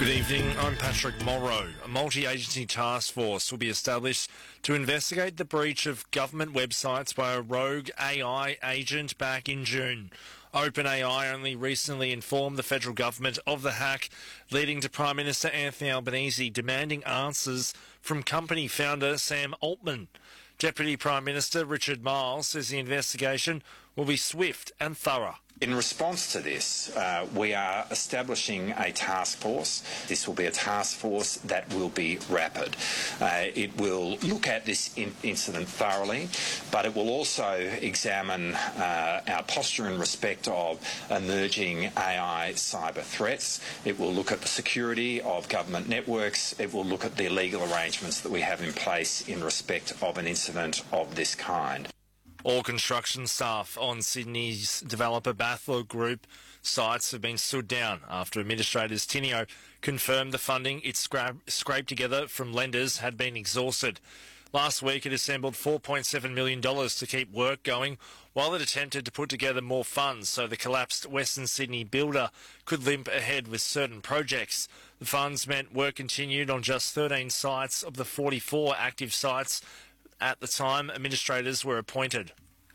Good evening, I'm Patrick Morrow. A multi-agency task force will be established to investigate the breach of government websites by a rogue AI agent back in June. OpenAI only recently informed the federal government of the hack, leading to Prime Minister Anthony Albanese demanding answers from company founder Sam Altman. Deputy Prime Minister Richard Marles says the investigation will be swift and thorough. In response to this, we are establishing a task force. This will be a task force that will be rapid. It will look at this incident thoroughly, but it will also examine our posture in respect of emerging AI cyber threats. It will look at the security of government networks. It will look at the legal arrangements that we have in place in respect of an incident of this kind. All construction staff on Sydney's developer Bathlo Group sites have been stood down after administrators Tineo confirmed the funding it scraped together from lenders had been exhausted. Last week it assembled $4.7 million to keep work going while it attempted to put together more funds so the collapsed Western Sydney builder could limp ahead with certain projects. The funds meant work continued on just 13 sites of the 44 active sites at the time administrators were appointed.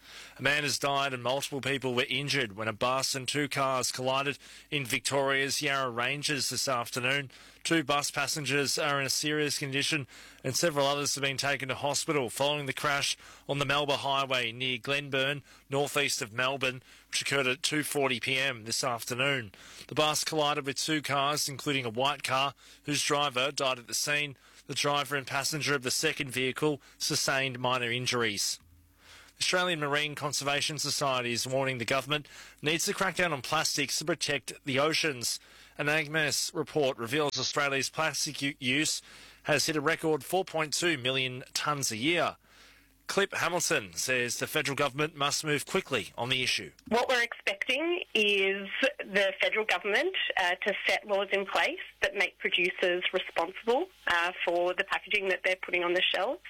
A man has died and multiple people were injured when a bus and two cars collided in Victoria's Yarra Ranges this afternoon. 2 bus passengers are in a serious condition and several others have been taken to hospital following the crash on the Melbourne Highway near Glenburn, northeast of Melbourne, which occurred at 2:40 p.m. this afternoon. The bus collided with 2 cars, including a white car, whose driver died at the scene. The driver and passenger of the second vehicle sustained minor injuries. The Australian Marine Conservation Society is warning the government needs to crack down on plastics to protect the oceans. An AGMAS report reveals Australia's plastic use has hit a record 4.2 million tonnes a year. Clip Hamilton says the federal government must move quickly on the issue. What we're expecting is the federal government to set laws in place that make producers responsible for the packaging that they're putting on the shelves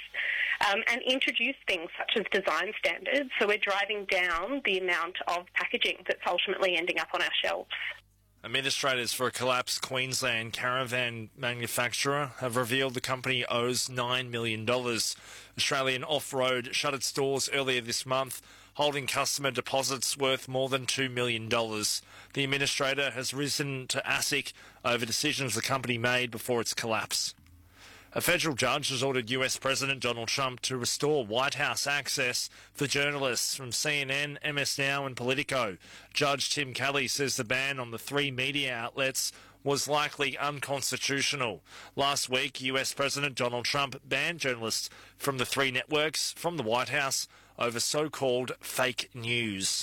and introduce things such as design standards so we're driving down the amount of packaging that's ultimately ending up on our shelves. Administrators for a collapsed Queensland caravan manufacturer have revealed the company owes $9 million. Australian Off-Road shut its doors earlier this month, holding customer deposits worth more than $2 million. The administrator has risen to ASIC over decisions the company made before its collapse. A federal judge has ordered US President Donald Trump to restore White House access for journalists from CNN, MS Now and Politico. Judge Tim Kelly says the ban on the 3 media outlets was likely unconstitutional. Last week, US President Donald Trump banned journalists from the 3 networks from the White House over so-called fake news.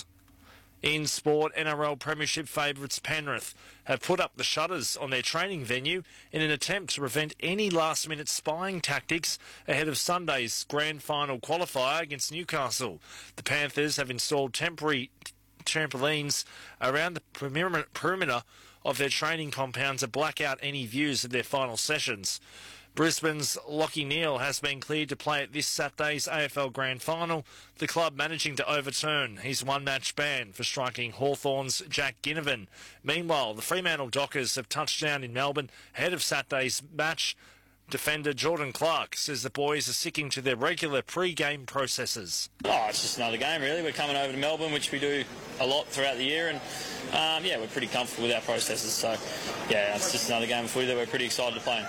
In sport, NRL Premiership favourites Penrith have put up the shutters on their training venue in an attempt to prevent any last-minute spying tactics ahead of Sunday's grand final qualifier against Newcastle. The Panthers have installed temporary trampolines around the perimeter of their training compound to black out any views of their final sessions. Brisbane's Lachie Neale has been cleared to play at this Saturday's AFL Grand Final, the club managing to overturn his one-match ban for striking Hawthorn's Jack Ginnivan. Meanwhile, the Fremantle Dockers have touched down in Melbourne ahead of Saturday's match. Defender Jordan Clark says the boys are sticking to their regular pre-game processes. It's just another game, really. We're coming over to Melbourne, which we do a lot throughout the year, and we're pretty comfortable with our processes. So, it's just another game of footy that we're pretty excited to play in.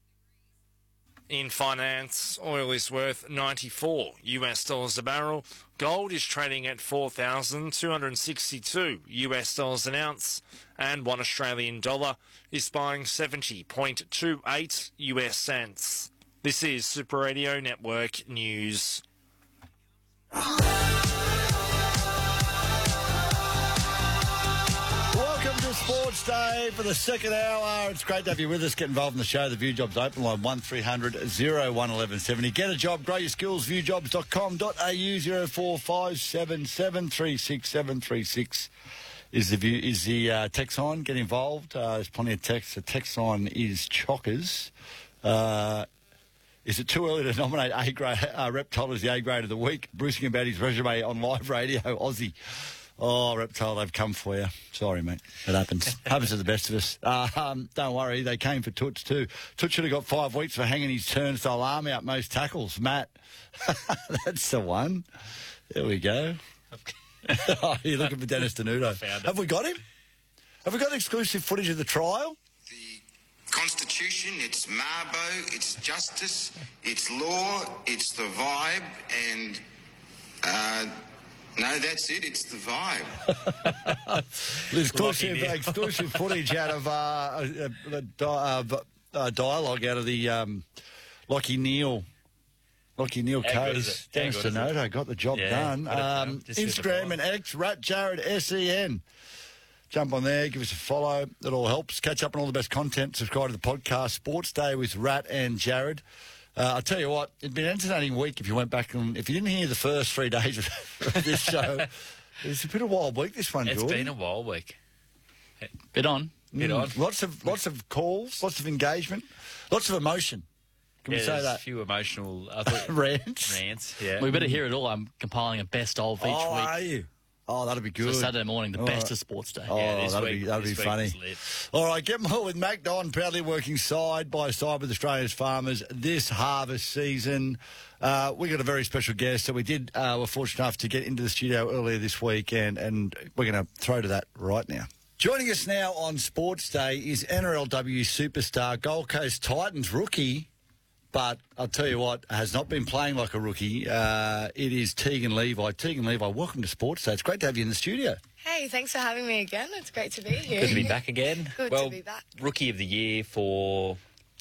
In finance, oil is worth $94 US a barrel. Gold is trading at $4,262 US an ounce, and 1 Australian dollar is buying 70.28 US cents. This is Super Radio Network News. Welcome to Sports Day for the second hour. It's great to have you with us. Get involved in the show. The View Jobs open line 1300 01 1170. Get a job, grow your skills. Viewjobs.com.au 0457736736 is the text line. Get involved. There's plenty of text. The text line is chockers. Is it too early to nominate A-grade Reptile as the A-grade of the week? Brucing about his resume on live radio, Aussie. Oh, Reptile, they've come for you. Sorry, mate. It happens. Happens to the best of us. Don't worry, they came for Toots too. Toots should have got 5 weeks for hanging his turnstile arm out most tackles. Matt, that's the one. There we go. Oh, you're looking for Dennis Denuto. Have we got him? Have we got exclusive footage of the trial? The Constitution, it's Mabo, it's justice, it's law, it's the vibe, and... no, that's it. It's the vibe. exclusive footage out of dialogue out of the Lockie Neal case. Dennis Denuto got the job done. Instagram and X, Rat Jared SEN. Jump on there, give us a follow. It all helps. Catch up on all the best content. Subscribe to the podcast. Sports Day with Rat and Jared. I'll tell you what, it'd been an entertaining week if you went back and if you didn't hear the first 3 days of this show. It's been a wild week, this one, Jordan. It's been a wild week. Bit on. Lots of calls, lots of engagement, lots of emotion. Can we say that? A few emotional rants. Yeah. We better hear it all. I'm compiling a best of each week. Are you? Oh, that'll be good. So Saturday morning, the best of Sports Day. Oh, that'll be funny. All right, get more with Mac Don, proudly working side by side with Australia's farmers this harvest season. We got a very special guest, so we were fortunate enough to get into the studio earlier this week, and we're going to throw to that right now. Joining us now on Sports Day is NRLW superstar, Gold Coast Titans rookie, but I'll tell you what, has not been playing like a rookie. It is Tegan Levi. Tegan Levi, welcome to Sports Day. It's great to have you in the studio. Hey, thanks for having me again. It's great to be here. Good to be back again. Good to be back. Rookie of the Year for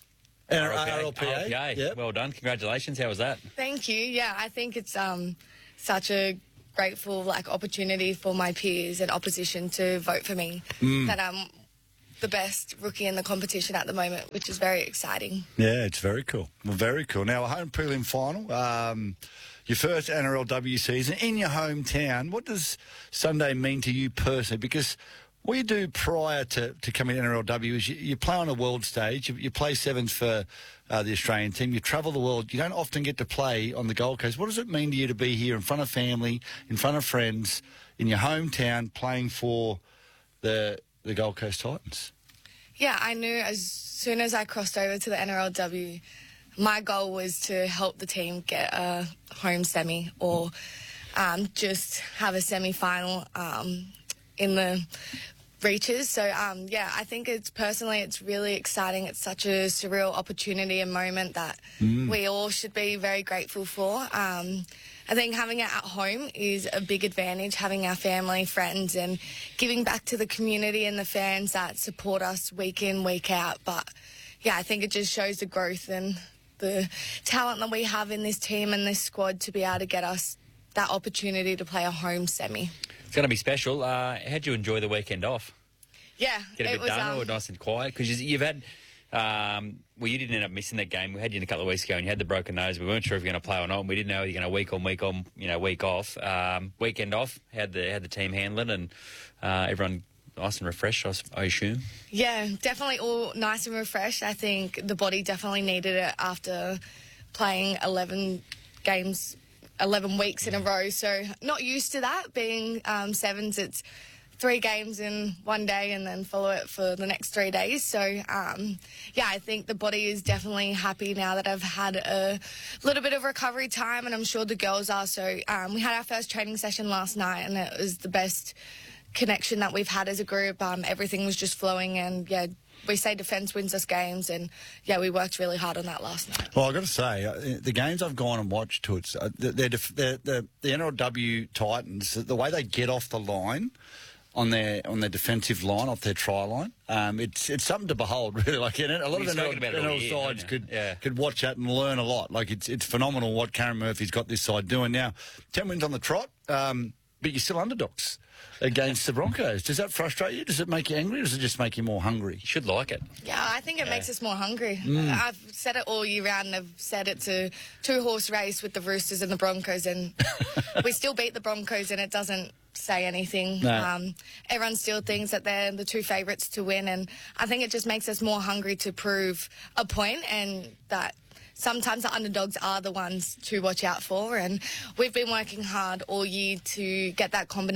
RLPA. Yep. Well done. Congratulations. How was that? Thank you. Yeah, I think it's such a grateful opportunity for my peers and opposition to vote for me. That I'm the best rookie in the competition at the moment, which is very exciting. Yeah, it's very cool. Well, very cool. Now, a home prelim final, your first NRLW season in your hometown. What does Sunday mean to you personally? Because what you do prior to coming to NRLW is you play on a world stage. You play sevens for the Australian team. You travel the world. You don't often get to play on the Gold Coast. What does it mean to you to be here in front of family, in front of friends, in your hometown, playing for the Gold Coast Titans? Yeah, I knew as soon as I crossed over to the NRLW, my goal was to help the team get a home semi or just have a semi-final in the reaches. So, I think it's really exciting. It's such a surreal opportunity and moment that we all should be very grateful for. I think having it at home is a big advantage, having our family, friends, and giving back to the community and the fans that support us week in, week out. But, yeah, I think it just shows the growth and the talent that we have in this team and this squad to be able to get us that opportunity to play a home semi. It's going to be special. How'd you enjoy the weekend off? Yeah. Get a bit done or nice and quiet? Because you've had... you didn't end up missing that game. We had you in a couple of weeks ago and you had the broken nose. We weren't sure if you were going to play or not. And we didn't know if you were going to week on, week off. Weekend off, how'd the team handle it? And everyone nice and refreshed, I assume? Yeah, definitely all nice and refreshed. I think the body definitely needed it after playing 11 weeks in a row. So not used to that. Being sevens, it's 3 games in one day and then follow it for the next 3 days. So, I think the body is definitely happy now that I've had a little bit of recovery time, and I'm sure the girls are. So we had our first training session last night, and it was the best connection that we've had as a group. Everything was just flowing, and, we say defence wins us games, and, we worked really hard on that last night. Well, I've got to say, the games I've gone and watched, Toots, the NRLW Titans, the way they get off the line on their defensive line, off their try line. It's something to behold, really. A lot of the NRL sides could watch that and learn a lot. It's phenomenal what Karen Murphy's got this side doing now. 10 wins on the trot, but you're still underdogs against the Broncos. Does that frustrate you? Does it make you angry, or does it just make you more hungry? You should like it. Yeah, I think it makes us more hungry. I've said it all year round, and I've said it's a 2-horse race with the Roosters and the Broncos, and we still beat the Broncos, and it doesn't say anything. No. Everyone still thinks that they're the 2 favourites to win, and I think it just makes us more hungry to prove a point, and that sometimes the underdogs are the ones to watch out for, and we've been working hard all year to get that combination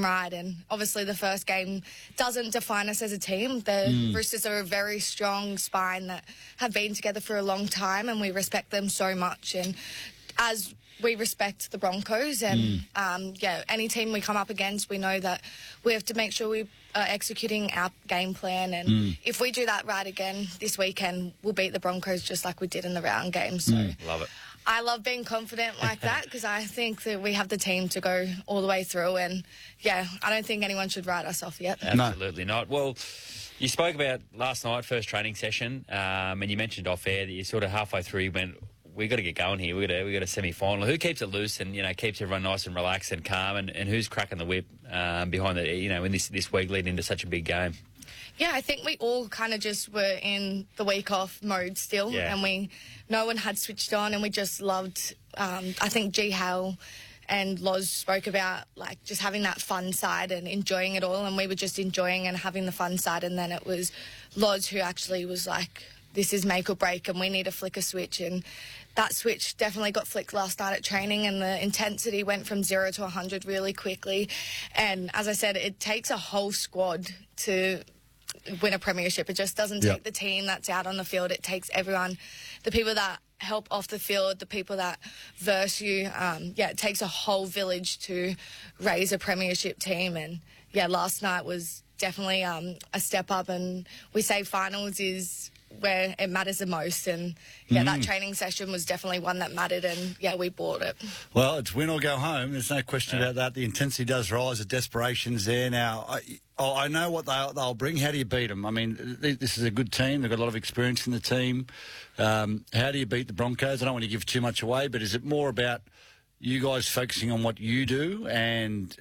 pride. And obviously the first game doesn't define us as a team. The Roosters are a very strong spine that have been together for a long time, and we respect them so much. And as we respect the Broncos, and any team we come up against, we know that we have to make sure we are executing our game plan, and if we do that right again this weekend, we'll beat the Broncos just like we did in the round game. So Love it. I love being confident like that because I think that we have the team to go all the way through, and I don't think anyone should write us off yet. Absolutely not. Well, you spoke about last night, first training session, and you mentioned off air that you sort of halfway through you went, we got to get going here. We got a semi-final. Who keeps it loose and keeps everyone nice and relaxed and calm, and who's cracking the whip behind the in this week leading into such a big game? Yeah, I think we all kind of just were in the week off mode still, and no one had switched on, and we just loved. I think G Hale and Loz spoke about like just having that fun side and enjoying it all, and we were just enjoying and having the fun side, and then it was Loz who actually was like, this is make or break and we need to flick a switch, and that switch definitely got flicked last night at training, and the intensity went from 0 to 100 really quickly. And as I said, it takes a whole squad to win a premiership. It just doesn't take the team that's out on the field. It takes everyone, the people that help off the field, the people that verse you. It takes a whole village to raise a premiership team. And last night was definitely a step up, and we say finals is where it matters the most, and that training session was definitely one that mattered, and we bought it. Well, it's win or go home. There's no question about that. The intensity does rise. The desperation's there now. I know what they'll bring. How do you beat them? I mean, this is a good team. They've got a lot of experience in the team. How do you beat the Broncos? I don't want to give too much away, but is it more about you guys focusing on what you do and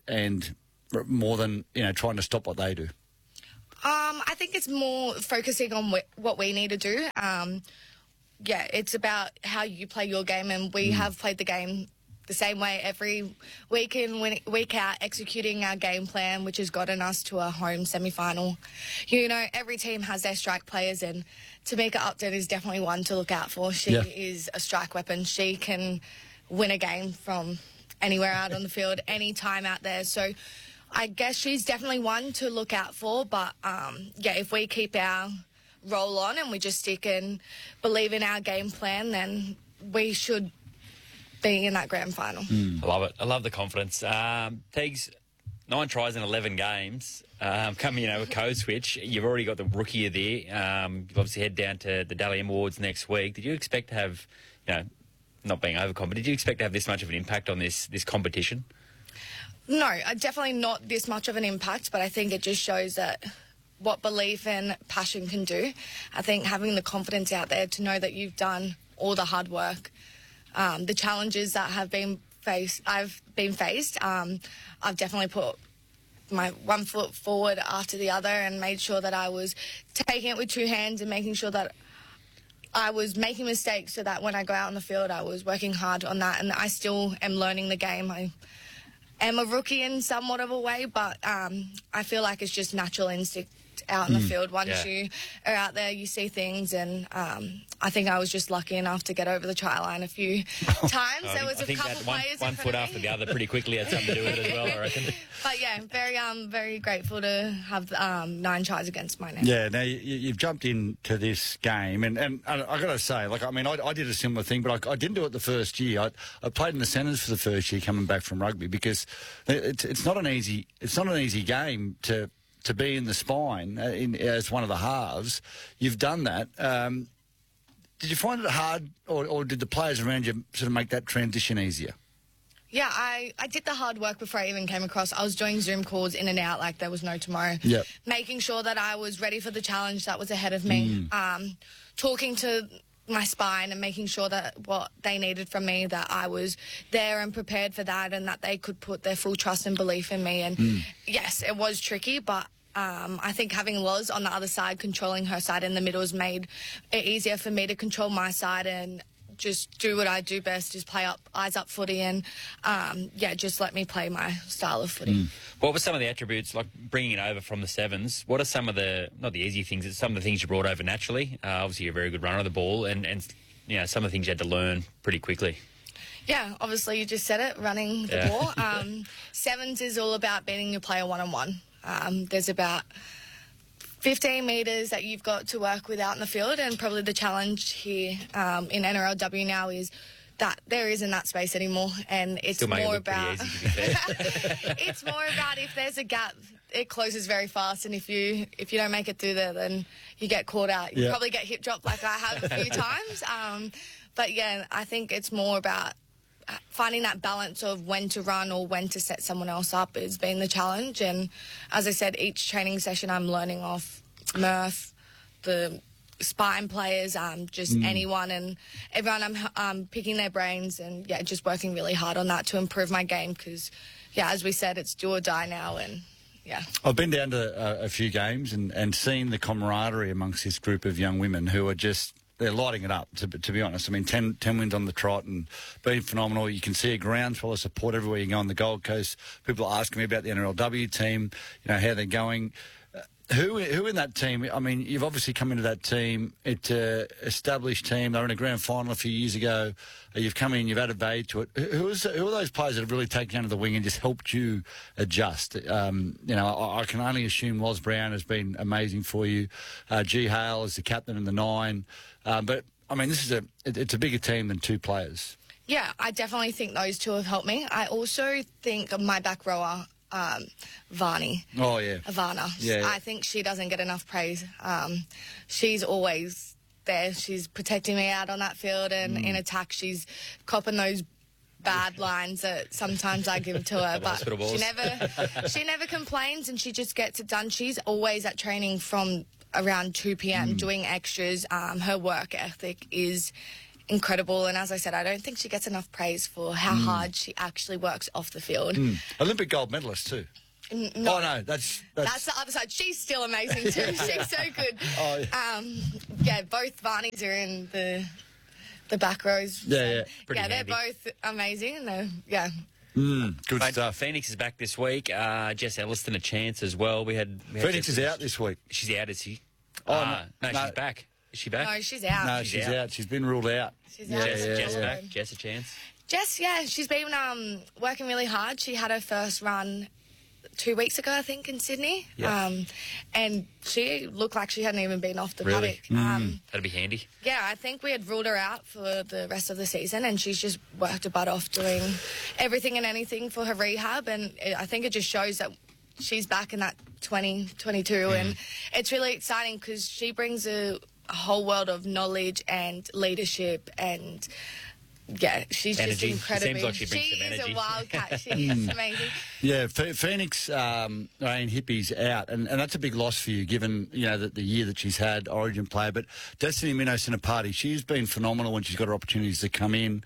more than trying to stop what they do? I think it's more focusing on what we need to do. It's about how you play your game, and we have played the game the same way every week in, week out, executing our game plan, which has gotten us to a home semi-final. Every team has their strike players, and Tamika Upton is definitely one to look out for. She is a strike weapon. She can win a game from anywhere out on the field, any time out there. So I guess she's definitely one to look out for, but if we keep our roll on and we just stick and believe in our game plan, then we should be in that grand final. I love it. I love the confidence. Teagues, 9 tries in 11 games. Coming, with Code Switch, you've already got the Rookie of the Year. You've obviously head down to the Dally M Awards next week. Did you expect to have, not being overconfident, did you expect to have this much of an impact on this competition? No, definitely not this much of an impact, but I think it just shows that what belief and passion can do. I think having the confidence out there to know that you've done all the hard work, the challenges that I've been faced, I've definitely put my one foot forward after the other and made sure that I was taking it with 2 hands and making sure that I was making mistakes so that when I go out on the field, I was working hard on that, and I still am learning the game. I am a rookie in somewhat of a way, but I feel like it's just natural instinct out in the field. Once you are out there, you see things, and I think I was just lucky enough to get over the try line a few times. There was a couple players one foot after the other pretty quickly had something to do with it as well, I reckon. But very grateful to have 9 tries against my name. Yeah, now you've jumped into this game, and I got to say, I did a similar thing, but I didn't do it the first year. I played in the centres for the first year coming back from rugby, because it's not an easy game to be in the spine as one of the halves. You've done that. Did you find it hard, or did the players around you sort of make that transition easier? Yeah, I did the hard work before I even came across. I was doing Zoom calls in and out like there was no tomorrow. Yep. Making sure that I was ready for the challenge that was ahead of me. Talking to my spine and making sure that what they needed from me, that I was there and prepared for that, and that they could put their full trust and belief in me. And yes, it was tricky, but I think having Loz on the other side, controlling her side in the middle, has made it easier for me to control my side and just do what I do best, is play up, eyes up footy, and just let me play my style of footy. What were some of the attributes, like bringing it over from the sevens? What are some of the, not the easy things, it's some of the things you brought over naturally? Obviously, you're a very good runner of the ball, and some of the things you had to learn pretty quickly. Yeah, obviously you just said it, running the ball. Sevens is all about beating your player one-on-one. There's about 15 metres that you've got to work with out in the field, and probably the challenge here in NRLW now is that there isn't that space anymore, and it's more about it's more about if there's a gap, it closes very fast, and if you don't make it through there, then you get caught out. You probably get hip dropped like I have a few times. But yeah, I think it's more about finding that balance of when to run or when to set someone else up has been the challenge. And as I said, each training session I'm learning off Murph, the spine players, just anyone and everyone. I'm picking their brains and just working really hard on that to improve my game because, as we said, it's do or die now. And I've been down to a few games and seen the camaraderie amongst this group of young women who are just, they're lighting it up, to be honest. I mean, 10 wins on the trot and been phenomenal. You can see a groundswell of support everywhere you go on the Gold Coast. People are asking me about the NRLW team, how they're going. Who in that team? I mean, you've obviously come into that team. It's an established team. They were in a grand final a few years ago. You've come in, you've added value to it. Who are those players that have really taken you under the wing and just helped you adjust? I can only assume Loz Brown has been amazing for you. G. Hale is the captain in the 9. But, I mean, it's a bigger team than 2 players. Yeah, I definitely think those 2 have helped me. I also think my back rower, Varney. Oh, yeah. Ivana. Yeah. I think she doesn't get enough praise. She's always there. She's protecting me out on that field, and in attack she's copping those bad lines that sometimes I give to her. But she never complains, and she just gets it done. She's always at training from around 2 p.m. doing extras. Her work ethic is incredible, and as I said, I don't think she gets enough praise for how hard she actually works off the field. Olympic gold medalist too. No. Oh no, that's the other side. She's still amazing too. She's so good. Oh, yeah. Both Varneys are in the back rows. Yeah. They're both amazing. And good stuff. Phoenix is back this week. Jess Elliston a chance as well. We had Phoenix is out this week. She's out, is she? No, she's back. Is she back? No, she's out. No, she's out. She's been ruled out. She's out. Jess back. Jess a chance. Jess, she's been working really hard. She had her first run 2 weeks ago, I think, in Sydney. And she looked like she hadn't even been off the paddock. That'd be handy. Yeah, I think we had ruled her out for the rest of the season, and she's just worked her butt off doing everything and anything for her rehab. And I think it just shows that she's back in that 2022, and it's really exciting because she brings a whole world of knowledge and leadership and she's energy. just incredible. Seems like she brings some energy. She's a wildcat. She is amazing. Yeah, Phoenix Rain Hippie's out, and that's a big loss for you, given the year that she's had, Origin player. But Destiny Minno-Sinapati, she's been phenomenal when she's got her opportunities to come in.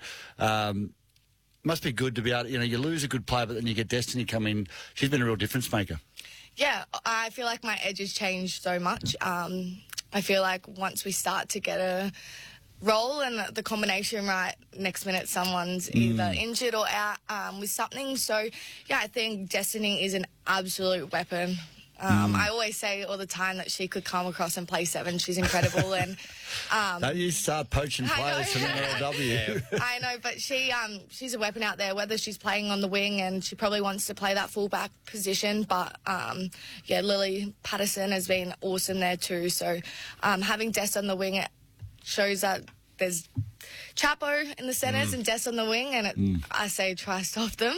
Must be good to be able. You lose a good player, but then you get Destiny come in. She's been a real difference maker. Yeah, I feel like my edge has changed so much. I feel like once we start to get a roll and the combination right, next minute someone's either injured or out with something. So, I think Destiny is an absolute weapon. I always say all the time that she could come across and play 7. She's incredible. And don't you start poaching players from NRLW. I know, but she's a weapon out there, whether she's playing on the wing, and she probably wants to play that fullback position. But, Lily Patterson has been awesome there too. So having Des on the wing, it shows that there's Chapo in the centres and Des on the wing, and I say try stop them.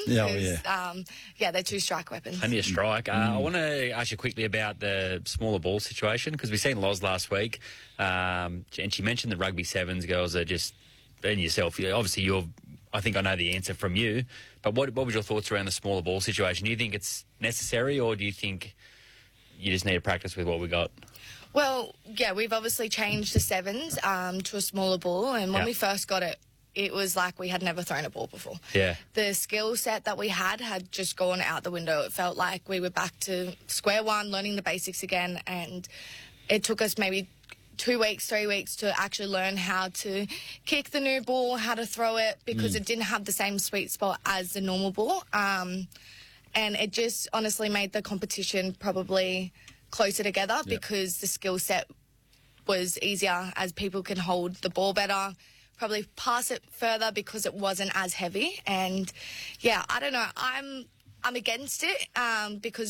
They're 2 strike weapons. Only a strike. I want to ask you quickly about the smaller ball situation, because we've seen Loz last week, and she mentioned the rugby 7s girls are just, and yourself, obviously I think I know the answer from you, but what was your thoughts around the smaller ball situation? Do you think it's necessary, or do you think you just need to practice with what we got? Well, we've obviously changed the 7s to a smaller ball, and when we first got it, it was like we had never thrown a ball before. Yeah. The skill set that we had just gone out the window. It felt like we were back to square one, learning the basics again, and it took us maybe 2 weeks, 3 weeks to actually learn how to kick the new ball, how to throw it, because it didn't have the same sweet spot as the normal ball. And it just honestly made the competition probably closer together because the skill set was easier as people can hold the ball better, probably pass it further because it wasn't as heavy. And yeah, I don't know. I'm against it because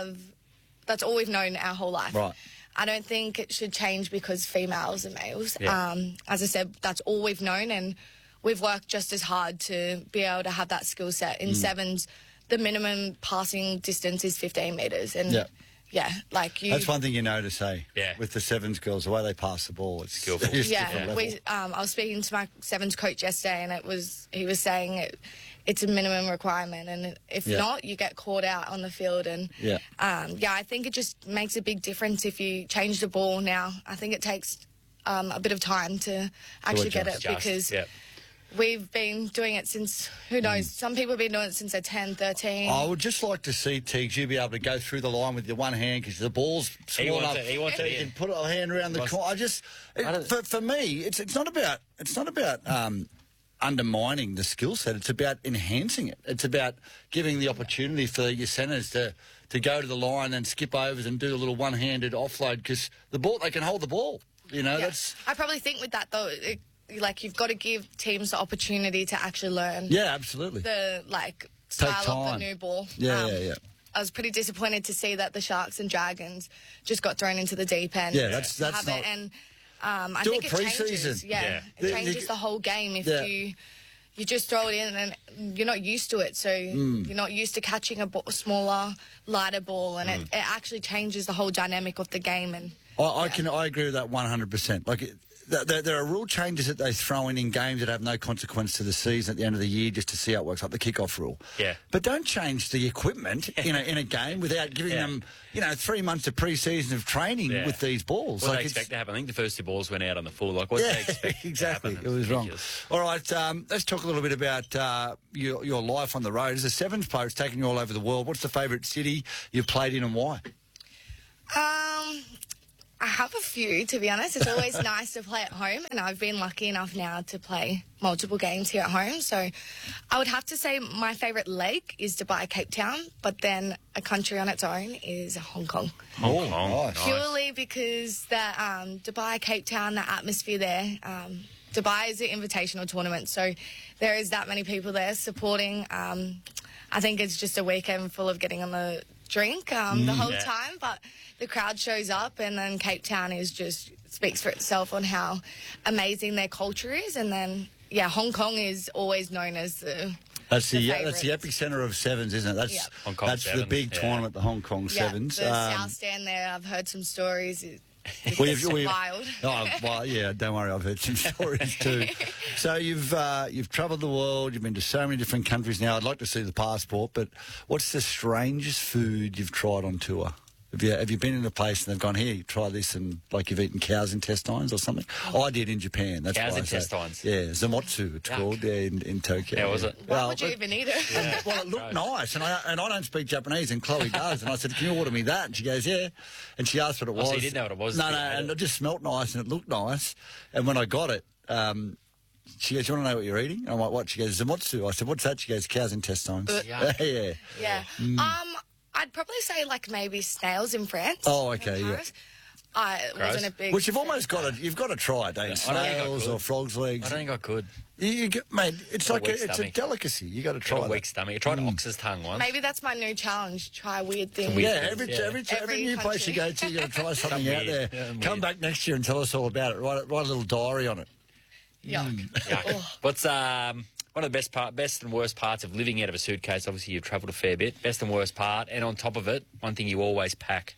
that's all we've known our whole life. Right. I don't think it should change because females and males. Yeah. As I said, that's all we've known, and we've worked just as hard to be able to have that skill set. In sevens, the minimum passing distance is 15 metres. And that's one thing you notice, Yeah. with the sevens girls, the way they pass the ball, it's Skillful. it's Yeah, different level. I was speaking to my sevens coach yesterday, and he was saying it's a minimum requirement, and if not, you get caught out on the field. And I think it just makes a big difference if you change the ball now. I think it takes a bit of time to actually get it because we've been doing it since, who knows, some people have been doing it since they're 10, 13. I would just like to see, Teagues, you be able to go through the line with your one hand because the ball's small enough. He wants it. You can put a hand around the corner. For me, it's not about undermining the skill set. It's about enhancing it. It's about giving the opportunity for your centres to go to the line and skip overs and do a little one-handed offload because they can hold the ball. You know, that's. I probably think with that though, you've got to give teams the opportunity to actually learn. Yeah, absolutely. The style of the new ball. Yeah. I was pretty disappointed to see that the Sharks and Dragons just got thrown into the deep end. Yeah, that's not. And I do think it it pre-season. changes. Yeah, it changes the whole game if you just throw it in and you're not used to it. So you're not used to catching a smaller, lighter ball, and it actually changes the whole dynamic of the game. And I agree with that 100%. Like, there are rule changes that they throw in games that have no consequence to the season at the end of the year just to see how it works, like the kick-off rule. Yeah. But don't change the equipment in a game without giving them, 3 months of pre-season of training with these balls. What they expect to happen? I think the first two balls went out on the full. Like, what they expect exactly. to happen? It was ridiculous. Wrong. All right, let's talk a little bit about your life on the road. As a sevens player, it's taken you all over the world. What's the favourite city you've played in and why? I have a few, to be honest. It's always nice to play at home, and I've been lucky enough now to play multiple games here at home. So I would have to say my favourite leg is Dubai, Cape Town, but then a country on its own is Hong Kong. Hong Kong. Nice. Purely because Dubai, Cape Town, the atmosphere there. Dubai is an invitational tournament, so there is that many people there supporting. I think it's just a weekend full of getting on the drink the whole time, but the crowd shows up, and then Cape Town speaks for itself on how amazing their culture is. And then Hong Kong is always known as that's the epicenter of sevens, isn't it? Hong Kong that's sevens, the big tournament, the Hong Kong sevens. The South Stand there, I've heard some stories. It's wild. Oh, well, yeah, don't worry, I've heard some stories too. So you've travelled the world, you've been to so many different countries now. I'd like to see the passport, but what's the strangest food you've tried on tour? Have you been in a place and they've gone, here, try this, and like you've eaten cow's intestines or something? I did in Japan. That's cow's why intestines? Yeah, zamotsu it's called in Tokyo. How was it? Why would you even eat it? Yeah. Well, it looked nice, and I don't speak Japanese, and Chloe does. And I said, can you order me that? And she goes, yeah. And she asked what it was. So you didn't know what it was? No, and it just smelt nice, and it looked nice. And when I got it, she goes, you want to know what you're eating? And I'm like, what? She goes, zamotsu. I said, what's that? She goes, cow's intestines. Yeah. I'd probably say maybe snails in France. Oh, okay, yeah. I wasn't a big... Which you've got to try, don't you? Snails or frog's legs. I don't think I could. Mate, it's it's a delicacy. You got to try a weak stomach. I tried ox's tongue once. Maybe that's my new challenge. Try weird things. Every new place you go to, you got to try something out there. Come back next year and tell us all about it. Write a little diary on it. Yuck. What's one of the best and worst parts of living out of a suitcase? Obviously, you've travelled a fair bit. Best and worst part, and on top of it, one thing you always pack.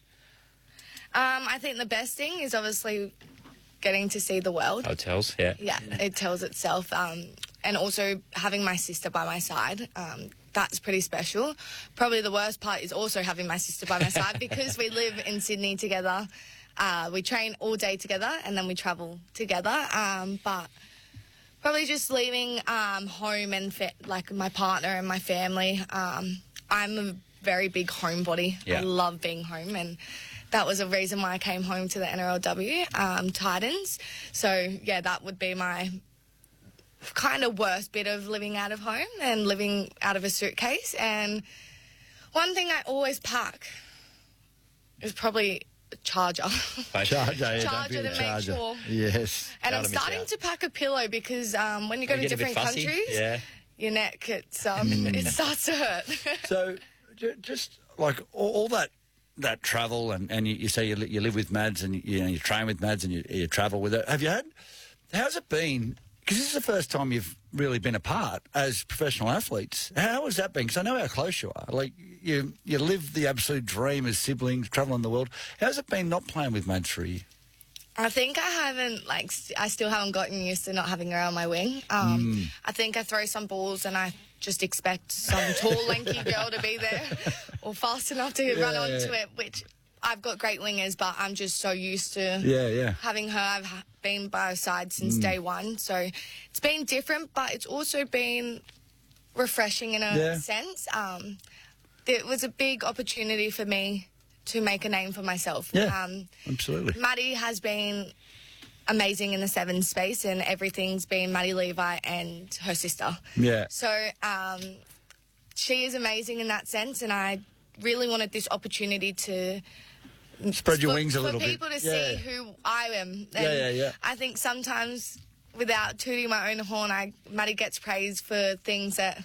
I think the best thing is obviously getting to see the world. Hotels, yeah. Yeah, it tells itself. And also having my sister by my side. That's pretty special. Probably the worst part is also having my sister by my side because we live in Sydney together. We train all day together and then we travel together. But probably just leaving home and my partner and my family. I'm a very big homebody. Yeah. I love being home, and that was a reason why I came home to the NRLW Titans. So, yeah, that would be my kind of worst bit of living out of home and living out of a suitcase. And one thing I always pack is probably charger. Charger to make sure. Yes. And I'm starting to pack a pillow because when you go to different countries, your neck, it starts to hurt. So, just like all that travel, and you say you live with Mads, and you train with Mads, and you travel with it. How's it been? Because this is the first time you've really been apart as professional athletes. How has that been? Because I know how close you are. Like, you live the absolute dream as siblings, travelling the world. How's it been not playing with Mads for a year? I think I still haven't gotten used to not having her on my wing. I think I throw some balls and I just expect some tall, lanky girl to be there or fast enough to run onto it, which I've got great wingers, but I'm just so used to having her. I've been by her side since day one, so it's been different, but it's also been refreshing in a sense. It was a big opportunity for me to make a name for myself. Yeah, absolutely. Maddie has been amazing in the sevens space, and everything's been Maddie Levi and her sister. Yeah. So she is amazing in that sense, and I really wanted this opportunity to spread your wings a little bit. For people to see who I am. And I think sometimes, without tooting my own horn, Maddie gets praised for things that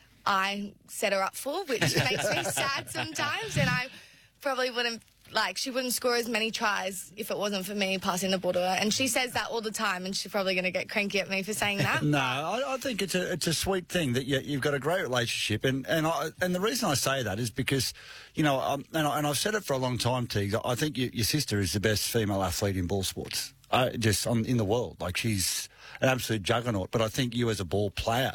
I set her up for, which makes me sad sometimes, and I probably wouldn't, she wouldn't score as many tries if it wasn't for me passing the ball to her. And she says that all the time, and she's probably going to get cranky at me for saying that. No, I think it's a sweet thing that you've got a great relationship. And the reason I say that is because, and I've said it for a long time, Teague, I think your sister is the best female athlete in ball sports, in the world. Like, she's an absolute juggernaut. But I think you as a ball player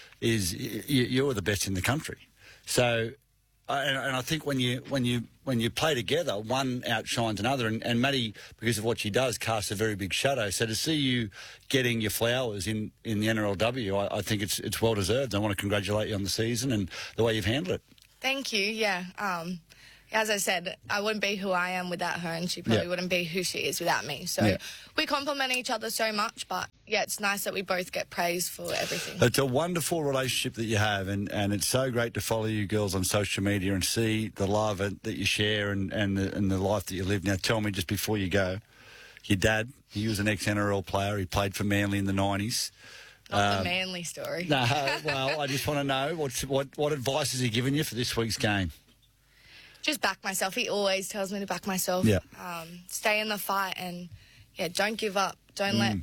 you're the best in the country. So... And I think when you play together, one outshines another. And Maddie, because of what she does, casts a very big shadow. So to see you getting your flowers in the NRLW, I think it's well deserved. I want to congratulate you on the season and the way you've handled it. Thank you. Yeah. As I said, I wouldn't be who I am without her, and she probably wouldn't be who she is without me. So we complement each other so much, but it's nice that we both get praise for everything. It's a wonderful relationship that you have, and it's so great to follow you girls on social media and see the love that you share and the life that you live. Now, tell me, just before you go, your dad, he was an ex-NRL player. He played for Manly in the 90s. Not the Manly story. No, well, I just want to know, what advice has he given you for this week's game? Just back myself. He always tells me to back myself. Yeah. Stay in the fight and, don't give up. Don't let...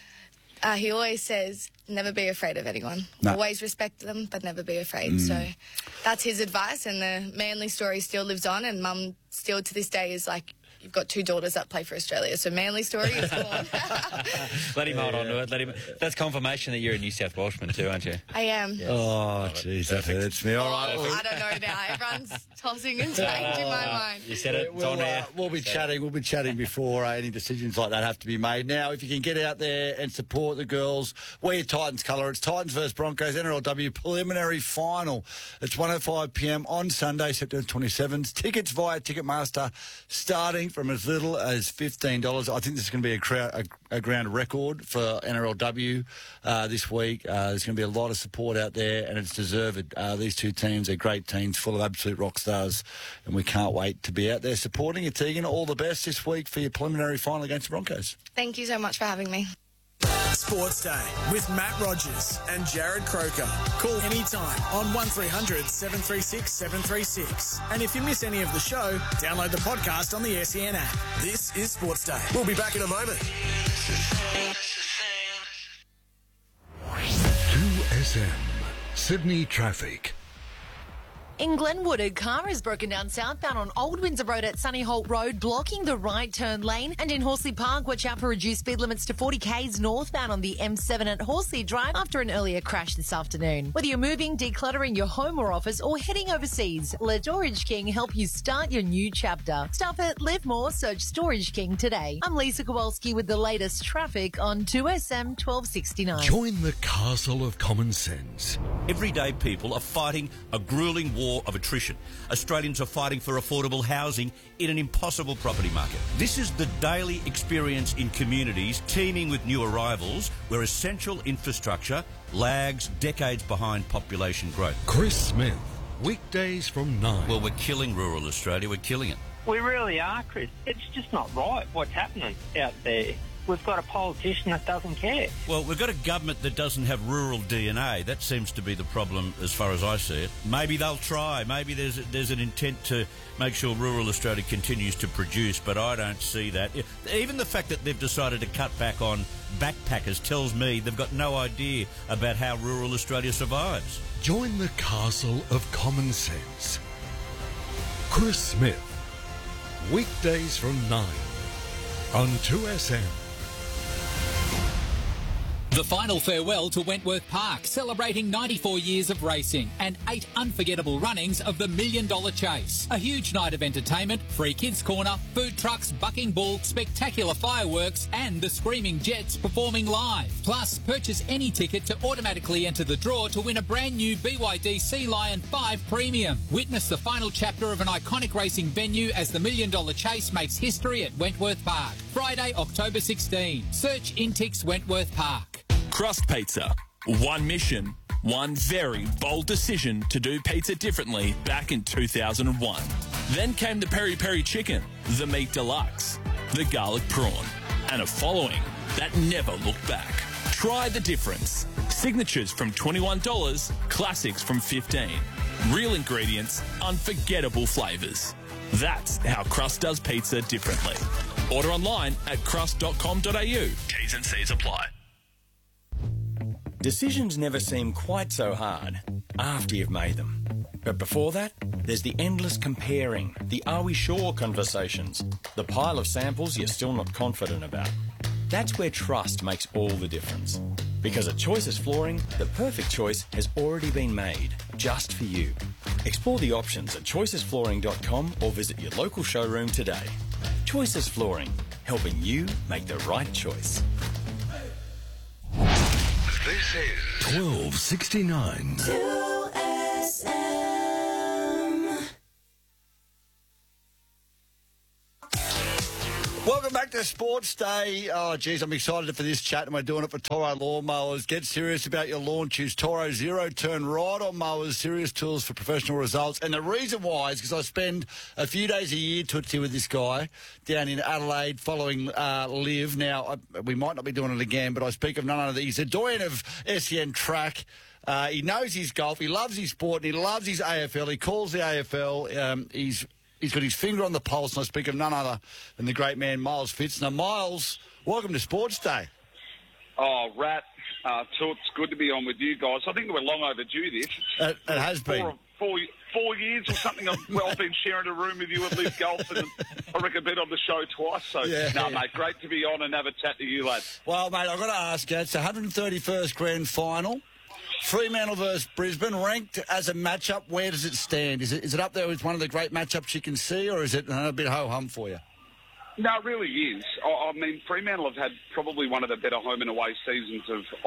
he always says, never be afraid of anyone. No. Always respect them, but never be afraid. So that's his advice, and the Manly story still lives on, and Mum still to this day is like, you've got two daughters that play for Australia, so Manly story is gone. Let him hold on to it. That's confirmation that you're a New South Welshman too, aren't you? I am. Yes. Oh, jeez, that hurts me. All right. I don't know now. Everyone's tossing and changing my mind. You said it. It's on air. We'll be chatting before any decisions like that have to be made. Now, if you can get out there and support the girls, wear your Titans colour. It's Titans versus Broncos, NRLW preliminary final. It's 1:05 p.m. on Sunday, September 27th. Tickets via Ticketmaster, starting from as little as $15. I think this is going to be a ground record for NRLW this week. There's going to be a lot of support out there, and it's deserved. These two teams are great teams, full of absolute rock stars, and we can't wait to be out there supporting you, Tegan. All the best this week for your preliminary final against the Broncos. Thank you so much for having me. Sports Day with Matt Rogers and Jared Croker. Call anytime on 1300 736 736. And if you miss any of the show, download the podcast on the SEN app. This is Sports Day. We'll be back in a moment. 2SM Sydney Traffic. In Glenwood, a car is broken down southbound on Old Windsor Road at Sunny Holt Road, blocking the right turn lane. And in Horsley Park, watch out for reduced speed limits to 40 k's northbound on the M7 at Horsley Drive after an earlier crash this afternoon. Whether you're moving, decluttering your home or office, or heading overseas, let Storage King help you start your new chapter. Stuff it, live more, search Storage King today. I'm Lisa Kowalski with the latest traffic on 2SM 1269. Join the castle of common sense. Everyday people are fighting a gruelling war of attrition. Australians are fighting for affordable housing in an impossible property market. This is the daily experience in communities teeming with new arrivals where essential infrastructure lags decades behind population growth. Chris Smith, weekdays from 9. Well, we're killing rural Australia. We're killing it. We really are, Chris. It's just not right what's happening out there. We've got a politician that doesn't care. Well, we've got a government that doesn't have rural DNA. That seems to be the problem as far as I see it. Maybe they'll try. Maybe there's an intent to make sure rural Australia continues to produce, but I don't see that. Even the fact that they've decided to cut back on backpackers tells me they've got no idea about how rural Australia survives. Join the castle of common sense. Chris Smith. Weekdays from 9 on 2SM. The final farewell to Wentworth Park, celebrating 94 years of racing and 8 unforgettable runnings of the $1 Million Chase. A huge night of entertainment, free kids corner, food trucks, bucking bull, spectacular fireworks and the Screaming Jets performing live. Plus, purchase any ticket to automatically enter the draw to win a brand new BYD Sea Lion 5 Premium. Witness the final chapter of an iconic racing venue as the $1 Million Chase makes history at Wentworth Park. Friday, October 16. Search Intix Wentworth Park. Crust Pizza. One mission, one very bold decision to do pizza differently back in 2001. Then came the Peri Peri Chicken, the Meat Deluxe, the Garlic Prawn, and a following that never looked back. Try the difference. Signatures from $21, classics from $15. Real ingredients, unforgettable flavours. That's how Crust does pizza differently. Order online at crust.com.au. T's and C's apply. Decisions never seem quite so hard after you've made them. But before that, there's the endless comparing, the are we sure conversations, the pile of samples you're still not confident about. That's where trust makes all the difference. Because at Choices Flooring, the perfect choice has already been made, just for you. Explore the options at choicesflooring.com or visit your local showroom today. Choices Flooring, helping you make the right choice. This is 1269. 2SM. Welcome back to Sports Day. Oh, geez, I'm excited for this chat, and we're doing it for Toro Lawnmowers. Get serious about your lawn. Choose Toro Zero-Turn Ride-On Mowers, serious tools for professional results. And the reason why is because I spend a few days a year, Tootsie, with this guy down in Adelaide following Liv. Now, we might not be doing it again, but I speak of none other than he's a doyen of SEN track. He knows his golf, he loves his sport, and he loves his AFL. He calls the AFL. He's got his finger on the pulse, and I speak of none other than the great man, Miles Fitz. Now, Miles, welcome to Sports Day. Oh, Rat, Toots, good to be on with you guys. I think we're long overdue this. It has been. 4 years or something. I've been sharing a room with you at Live Golf, and I reckon I've been on the show twice. So, mate, great to be on and have a chat to you, lads. Well, mate, I've got to ask you, it's the 131st Grand Final. Fremantle versus Brisbane, ranked as a matchup, where does it stand? Is it up there with one of the great matchups you can see, or is it a bit ho-hum for you? No, it really is. I mean, Fremantle have had probably one of the better home and away seasons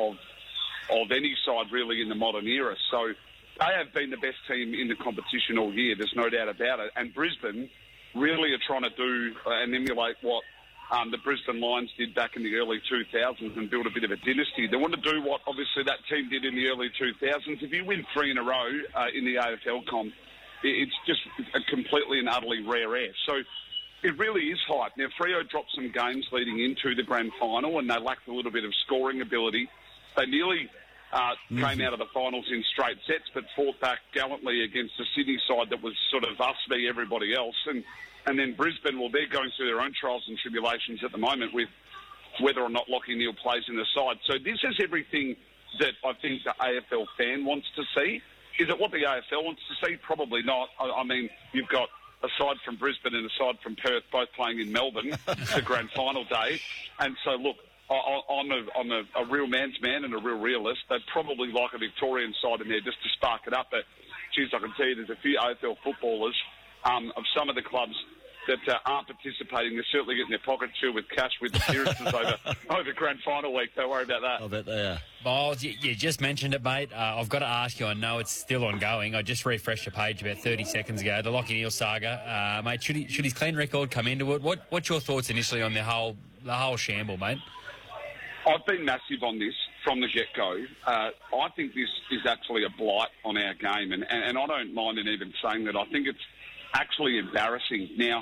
of any side, really, in the modern era. So they have been the best team in the competition all year, there's no doubt about it. And Brisbane really are trying to do and emulate what the Brisbane Lions did back in the early 2000s and build a bit of a dynasty. They want to do what, obviously, that team did in the early 2000s. If you win 3 in a row in the AFL comp, it's just a completely and utterly rare air. So it really is hype. Now, Freo dropped some games leading into the grand final, and they lacked a little bit of scoring ability. They nearly came out of the finals in straight sets, but fought back gallantly against the Sydney side that was sort of us v everybody else. And then Brisbane, well, they're going through their own trials and tribulations at the moment with whether or not Lachie Neale plays in the side. So this is everything that I think the AFL fan wants to see. Is it what the AFL wants to see? Probably not. I mean, you've got, aside from Brisbane and aside from Perth, both playing in Melbourne, the grand final day. And so, look, I'm a real man's man and a real realist. They'd probably like a Victorian side in there just to spark it up. But, geez, I can tell you there's a few AFL footballers of some of the clubs that aren't participating. They're certainly getting their pockets filled with cash with appearances over grand final week. Don't worry about that. I bet they are. Miles, you just mentioned it, mate. I've got to ask you, I know it's still ongoing. I just refreshed the page about 30 seconds ago. The Lachie Neale saga. Mate, should his clean record come into it? What's your thoughts initially on the whole shamble, mate? I've been massive on this from the get-go. I think this is actually a blight on our game, and I don't mind in even saying that. I think it's actually embarrassing. Now,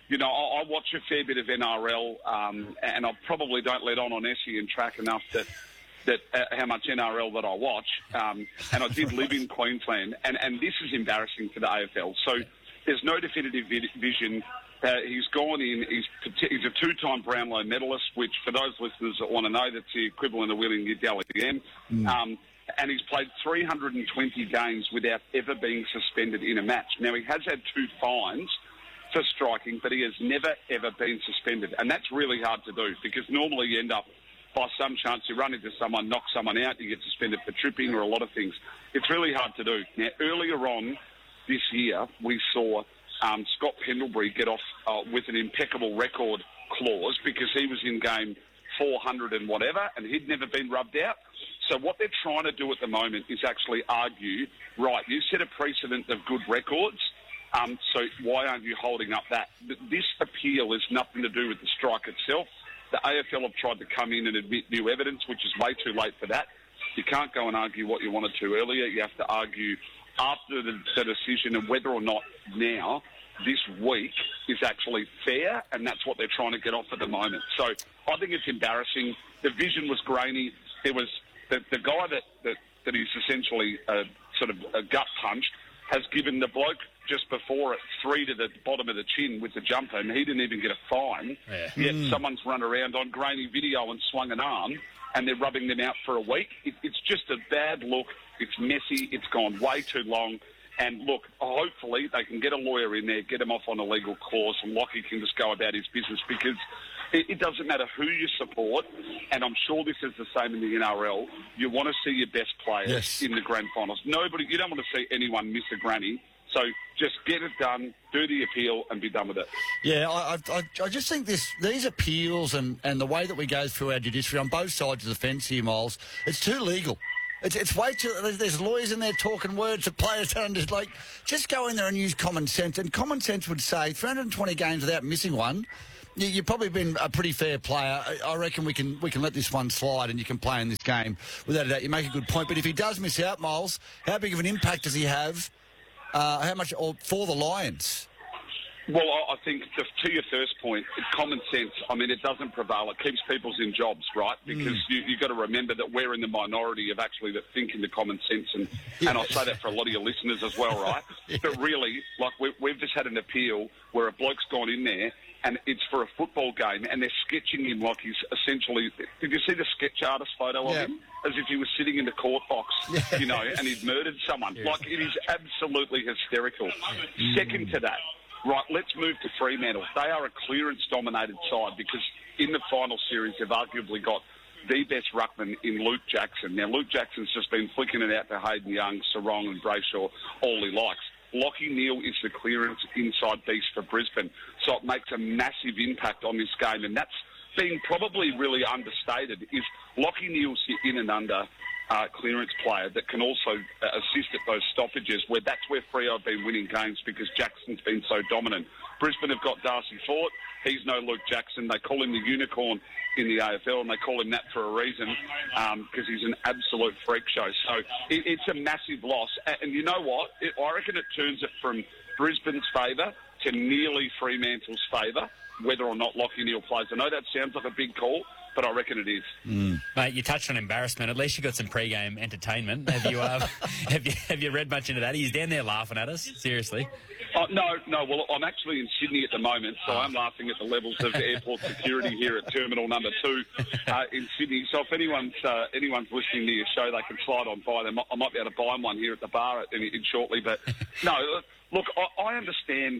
you know, I watch a fair bit of NRL, and I probably don't let on SEN track enough that how much NRL that I watch. And I did live in Queensland, and this is embarrassing for the AFL. So there's no definitive vision. He's gone in. He's a two-time Brownlow medalist, which for those listeners that want to know, that's the equivalent of winning your Dally M. And he's played 320 games without ever being suspended in a match. Now, he has had 2 fines for striking, but he has never, ever been suspended. And that's really hard to do, because normally you end up, by some chance, you run into someone, knock someone out, you get suspended for tripping or a lot of things. It's really hard to do. Now, earlier on this year, we saw Scott Pendlebury get off with an impeccable record clause because he was in game 400 and whatever, and he'd never been rubbed out. So what they're trying to do at the moment is actually argue, right, you set a precedent of good records, so why aren't you holding up that? This appeal is nothing to do with the strike itself. The AFL have tried to come in and admit new evidence, which is way too late for that. You can't go and argue what you wanted to earlier. You have to argue after the decision and whether or not now, this week, is actually fair, and that's what they're trying to get off at the moment. So I think it's embarrassing. The vision was grainy. There was the guy that is essentially sort of a gut punch has given the bloke just before it 3 to the bottom of the chin with the jumper, and he didn't even get a fine. Yet someone's run around on grainy video and swung an arm, and they're rubbing them out for a week. It's just a bad look. It's messy. It's gone way too long. And look, hopefully they can get a lawyer in there, get him off on a legal clause, and Lockie can just go about his business, because it doesn't matter who you support, and I'm sure this is the same in the NRL. You want to see your best players in the grand finals. You don't want to see anyone miss a granny. So just get it done, do the appeal, and be done with it. Yeah, I just think these appeals and the way that we go through our judiciary on both sides of the fence here, Miles, it's too legal. It's way too... There's lawyers in there talking words to players and just like... Just go in there and use common sense. And common sense would say 320 games without missing one, you've probably been a pretty fair player. I reckon we can let this one slide and you can play in this game without a doubt. You make a good point. But if he does miss out, Miles, how big of an impact does he have? How much for the Lions? Well, I think to your first point, common sense, I mean, it doesn't prevail. It keeps people in jobs, right? Because you've got to remember that we're in the minority of actually that think in the common sense. And I say that for a lot of your listeners as well, right? But really, like, we've just had an appeal where a bloke's gone in there and it's for a football game, and they're sketching him like he's essentially... Did you see the sketch artist photo of him? As if he was sitting in the court box, you know, and he'd murdered someone. Like, it is absolutely hysterical. Second to that, right, let's move to Fremantle. They are a clearance-dominated side because in the final series they've arguably got the best ruckman in Luke Jackson. Now, Luke Jackson's just been flicking it out to Hayden Young, Sarong and Brayshaw, all he likes. Lachie Neale is the clearance inside beast for Brisbane, so it makes a massive impact on this game, and that's being probably really understated, is Lachie Neale's the in and under clearance player that can also assist at those stoppages, where that's where Freo have been winning games because Jackson's been so dominant. Brisbane have got Darcy Fort. He's no Luke Jackson. They call him the unicorn in the AFL, and they call him that for a reason because he's an absolute freak show. So it's a massive loss. And you know what? I reckon it turns it from Brisbane's favour to nearly Fremantle's favour, whether or not Lachie Neale plays. I know that sounds like a big call, but I reckon it is. Mate, you touched on embarrassment. At least you got some pre-game entertainment. Have you have you read much into that? He's down there laughing at us. Seriously. No. Well, I'm actually in Sydney at the moment, so I'm laughing at the levels of airport security here at Terminal Number 2 in Sydney. So if anyone's listening to your show, they can slide on by them. I might be able to buy them one here at the bar in shortly. But no, look, I understand.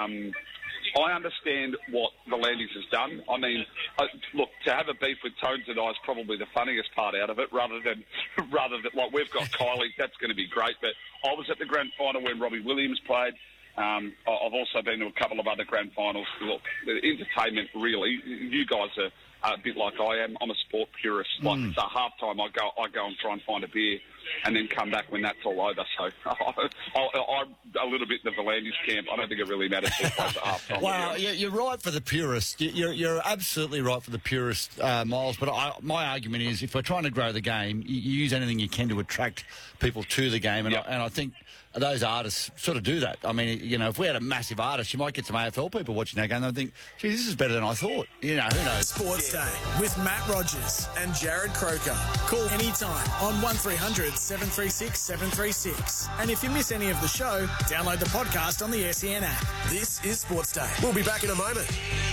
I understand what the Landys has done. I mean, look, to have a beef with Tones and I is probably the funniest part out of it, rather than like we've got Kylie, that's going to be great. But I was at the grand final when Robbie Williams played. I've also been to a couple of other grand finals. Look, the entertainment, really, you guys are a bit like I am. I'm a sport purist. Like, so half time I go and try and find a beer and then come back when that's all over. So I'm a little bit in the Volandis camp. I don't think it really matters who plays at half time. Well, you're right for the purist. You're absolutely right for the purist, Miles. But my argument is, if we're trying to grow the game, you use anything you can to attract people to the game. And I think those artists sort of do that. I mean, you know, if we had a massive artist, you might get some AFL people watching that game and they'll think, gee, this is better than I thought. You know, who knows? Sports Day with Matt Rogers and Jared Croker. Call anytime on 1300 736 736. And if you miss any of the show, download the podcast on the SEN app. This is Sports Day. We'll be back in a moment.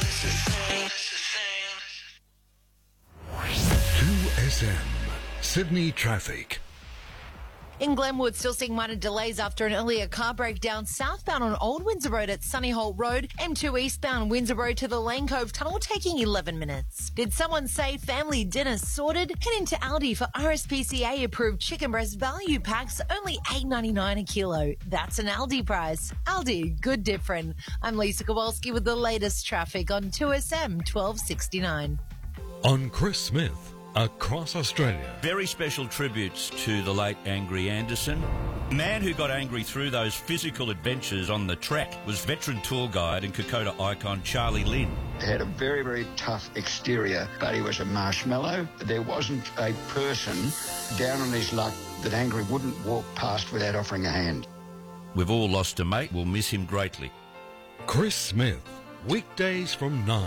2SM Sydney traffic. In Glenwood, still seeing minor delays after an earlier car breakdown southbound on Old Windsor Road at Sunny Holt Road. M2 eastbound Windsor Road to the Lane Cove Tunnel taking 11 minutes. Did someone say family dinner sorted? Head into Aldi for RSPCA approved chicken breast value packs, only $8.99 a kilo. That's an Aldi price. Aldi, good different. I'm Lisa Kowalski with the latest traffic on 2SM 1269. On Chris Smith. Across Australia. Very special tributes to the late Angry Anderson. The man who got angry through those physical adventures on the track was veteran tour guide and Kokoda icon Charlie Lynn. He had a very, very tough exterior, but he was a marshmallow. There wasn't a person down on his luck that Angry wouldn't walk past without offering a hand. We've all lost a mate. We'll miss him greatly. Chris Smith, weekdays from 9.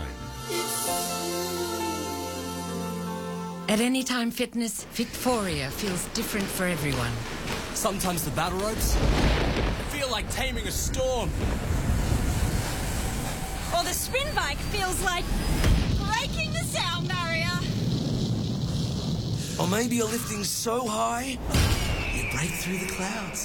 At Anytime Fitness, Victoria feels different for everyone. Sometimes the battle ropes feel like taming a storm. Or the spin bike feels like breaking the sound barrier. Or maybe you're lifting so high, you break through the clouds.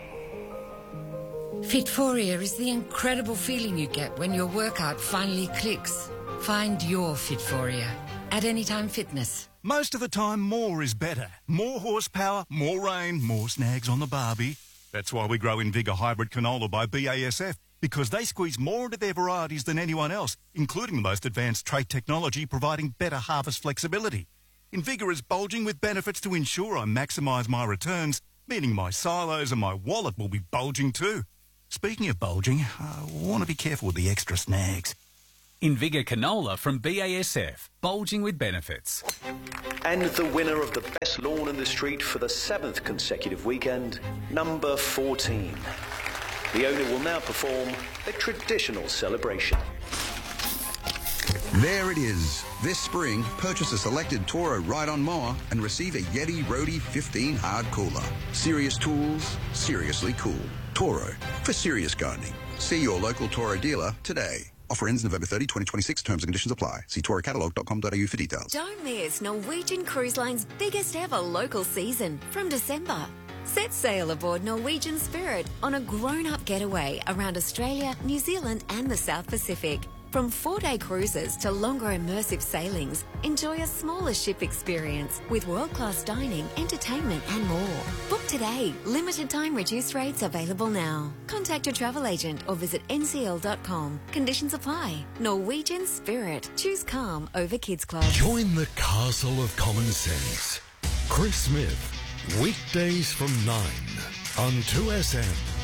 Fitforia is the incredible feeling you get when your workout finally clicks. Find your Fitforia at Anytime Fitness. Most of the time, more is better. More horsepower, more rain, more snags on the barbie. That's why we grow Invigor Hybrid Canola by BASF, because they squeeze more into their varieties than anyone else, including the most advanced trait technology providing better harvest flexibility. Invigor is bulging with benefits to ensure I maximise my returns, meaning my silos and my wallet will be bulging too. Speaking of bulging, I want to be careful with the extra snags. Invigor Canola from BASF, bulging with benefits. And the winner of the best lawn in the street for the 7th consecutive weekend, number 14. The owner will now perform a traditional celebration. There it is. This spring, purchase a selected Toro ride-on mower and receive a Yeti Roadie 15 hard cooler. Serious tools, seriously cool. Toro, for serious gardening. See your local Toro dealer today. Offer ends November 30, 2026. Terms and conditions apply. See torocatalogue.com.au for details. Don't miss Norwegian Cruise Line's biggest ever local season from December. Set sail aboard Norwegian Spirit on a grown-up getaway around Australia, New Zealand and the South Pacific. From 4-day cruises to longer immersive sailings, enjoy a smaller ship experience with world-class dining, entertainment and more. Book today. Limited time reduced rates available now. Contact your travel agent or visit ncl.com. Conditions apply. Norwegian Spirit. Choose calm over Kids Club. Join the castle of common sense. Chris Smith, weekdays from 9 on 2SM.